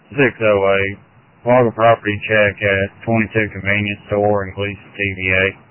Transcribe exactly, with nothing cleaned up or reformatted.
six oh eight. Log a property check at twenty-two Convenience Store in Gleason, T V A.